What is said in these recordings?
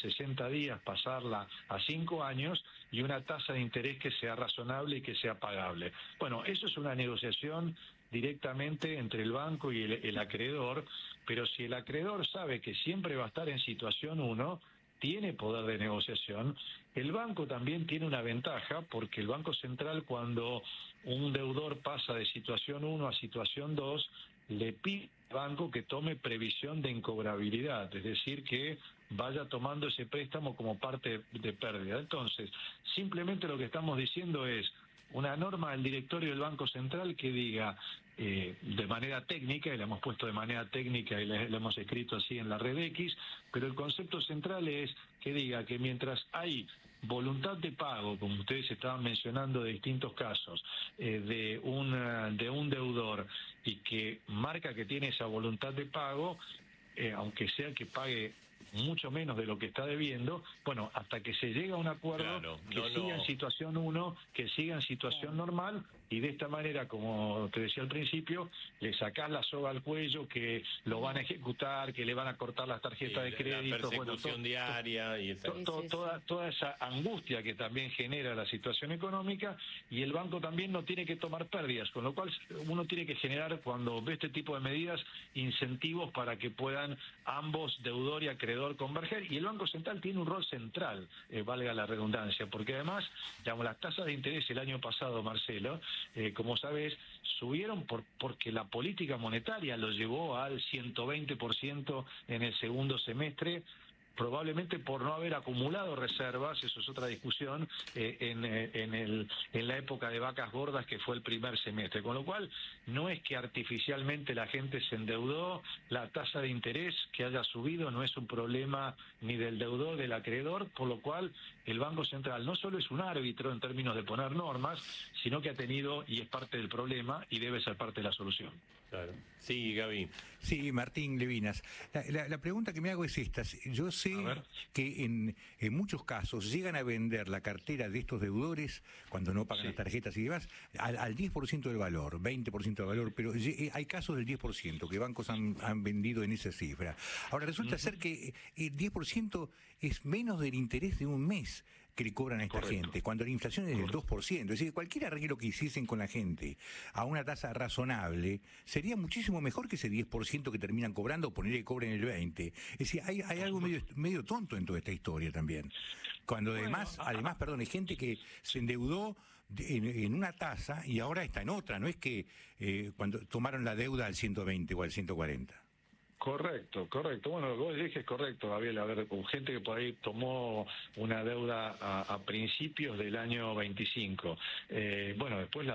60 días pasarla a 5 años y una tasa de interés que sea razonable y que sea pagable. Bueno, eso es una negociación directamente entre el banco y el acreedor, pero si el acreedor sabe que siempre va a estar en situación 1, tiene poder de negociación. El banco también tiene una ventaja, porque el Banco Central, cuando un deudor pasa de situación 1 a situación 2, le pide al banco que tome previsión de incobrabilidad, es decir, que vaya tomando ese préstamo como parte de pérdida. Entonces, simplemente lo que estamos diciendo es una norma del directorio del Banco Central que diga de manera técnica, y la hemos puesto de manera técnica y lo hemos escrito así en la red X, pero el concepto central es que diga que mientras hay voluntad de pago, como ustedes estaban mencionando de distintos casos, de un deudor, y que marca que tiene esa voluntad de pago, aunque sea que pague mucho menos de lo que está debiendo, bueno, hasta que se llega a un acuerdo, siga en situación 1, que siga en situación normal, y de esta manera, como te decía al principio, le sacás la soga al cuello, que lo van a ejecutar, que le van a cortar las tarjetas de crédito, la persecución diaria y toda esa angustia que también genera la situación económica, y el banco también no tiene que tomar pérdidas, con lo cual uno tiene que generar, cuando ve este tipo de medidas, incentivos para que puedan ambos, deudor y acreedor, converger, y el Banco Central tiene un rol central, valga la redundancia, porque además, digamos, las tasas de interés el año pasado, Marcelo, como sabes, subieron porque la política monetaria lo llevó al 120% en el segundo semestre, probablemente por no haber acumulado reservas, eso es otra discusión, en la época de vacas gordas, que fue el primer semestre. Con lo cual, no es que artificialmente la gente se endeudó, la tasa de interés que haya subido no es un problema ni del deudor, del acreedor, por lo cual el Banco Central no solo es un árbitro en términos de poner normas, sino que ha tenido, y es parte del problema, y debe ser parte de la solución. Claro. Sí, Gaby. Sí, Martín Levinas. La pregunta que me hago es esta. Yo sé que en muchos casos llegan a vender la cartera de estos deudores, cuando no pagan las tarjetas y demás, al 10% del valor, 20% del valor, pero hay casos del 10% que bancos han vendido en esa cifra. Ahora, resulta ser que el 10% es menos del interés de un mes que le cobran a esta gente, cuando la inflación es del 2%. Es decir, cualquier arreglo que hiciesen con la gente a una tasa razonable sería muchísimo mejor que ese 10% que terminan cobrando, poner que cobren el 20%. Es decir, hay algo medio tonto en toda esta historia también. Cuando además, perdón, hay gente que se endeudó en una tasa y ahora está en otra. No es que cuando tomaron la deuda al 120 o al 140. Correcto. Bueno, lo que vos dijiste es correcto, Gabriel. A ver, con gente que por ahí tomó una deuda a principios del año 25. Bueno, después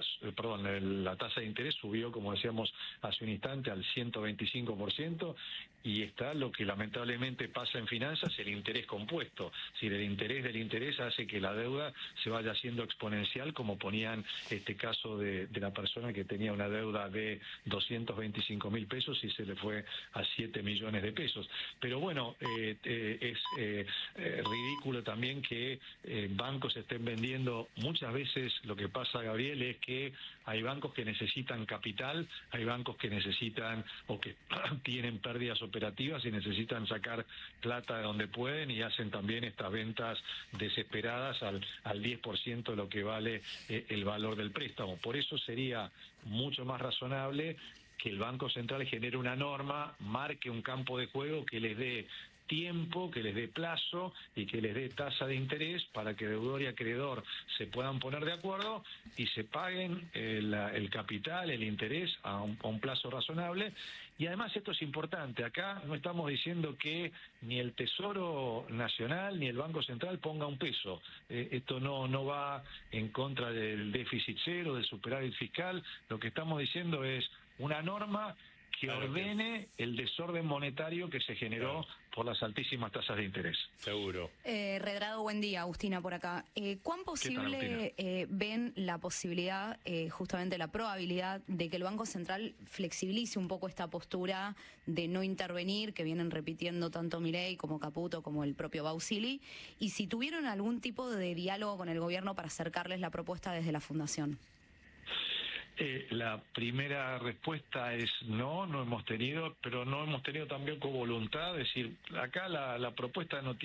la tasa de interés subió, como decíamos hace un instante, al 125%, y está lo que lamentablemente pasa en finanzas, el interés compuesto. Si el interés del interés hace que la deuda se vaya haciendo exponencial, como ponían este caso de la persona que tenía una deuda de 225.000 pesos y se le fue a 7 millones de pesos. Pero bueno, es ridículo también que bancos estén vendiendo. Muchas veces lo que pasa, Gabriel, es que hay bancos que necesitan capital, hay bancos que necesitan o que tienen pérdidas operativas y necesitan sacar plata de donde pueden, y hacen también estas ventas desesperadas al 10% de lo que vale el valor del préstamo. Por eso sería mucho más razonable que el Banco Central genere una norma, marque un campo de juego que les dé tiempo, que les dé plazo y que les dé tasa de interés para que deudor y acreedor se puedan poner de acuerdo y se paguen el capital, el interés a un plazo razonable. Y además esto es importante, acá no estamos diciendo que ni el Tesoro Nacional ni el Banco Central ponga un peso. Esto no va en contra del déficit cero, del superávit fiscal. Lo que estamos diciendo es una norma que ordene el desorden monetario que se generó por las altísimas tasas de interés. Seguro. Redrado, buen día. Agustina por acá. ¿Cuán posible ven la posibilidad, justamente la probabilidad, de que el Banco Central flexibilice un poco esta postura de no intervenir, que vienen repitiendo tanto Milei como Caputo como el propio Bausili? Y si tuvieron algún tipo de diálogo con el gobierno para acercarles la propuesta desde la Fundación. La primera respuesta es no hemos tenido, pero no hemos tenido también con voluntad. Es decir, acá la propuesta no tiene